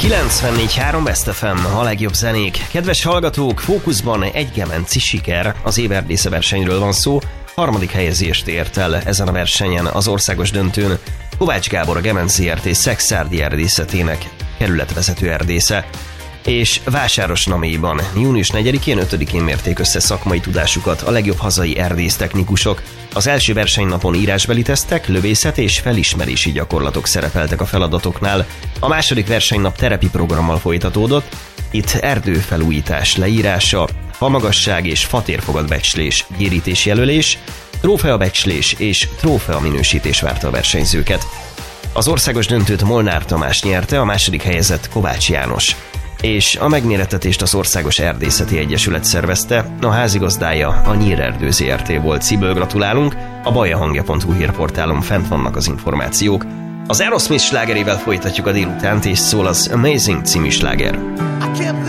94.3 Best FM, a legjobb zenék. Kedves hallgatók, fókuszban egy gemenci siker, az év erdésze versenyről van szó. Harmadik helyezést ért el ezen a versenyen az országos döntőn Kovács Gábor, a Gemenci Erdész Szekszárdi erdészetének kerületvezető erdésze. És Vásárosnamélyban június 4-én, 5-én mérték össze szakmai tudásukat a legjobb hazai erdésztechnikusok. Az első versenynapon írásbeli tesztek, lövészet és felismerési gyakorlatok szerepeltek a feladatoknál. A második versenynap terepi programmal folytatódott. Itt erdőfelújítás leírása, famagasság és fatérfogatbecslés, gyérítésjelölés, trófeabecslés és trófeaminősítés várta a versenyzőket. Az országos döntőt Molnár Tamás nyerte, a második helyezett Kovács János. És a megmérettetést az Országos Erdészeti Egyesület szervezte, a házigazdája a Nyírerdő Zrt. Volt. Szívből gratulálunk, a bajahangja.hu hírportálon fent vannak az információk. Az Aerosmith slágerével folytatjuk a délutánt, és szól az Amazing című sláger.